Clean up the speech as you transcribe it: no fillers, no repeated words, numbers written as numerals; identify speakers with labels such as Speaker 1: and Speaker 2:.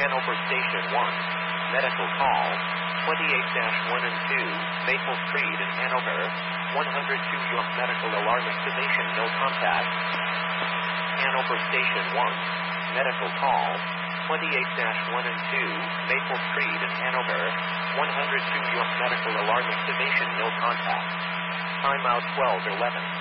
Speaker 1: Hanover Station 1. Medical call 28-1 and 2, Maple Street in Hanover. 102 York Medical Alarm Activation, no contact. Hanover Station 1. Medical call 28-1 and 2, Maple Street in Hanover. 102 York Medical Alarm Activation, no contact. Timeout 12:11.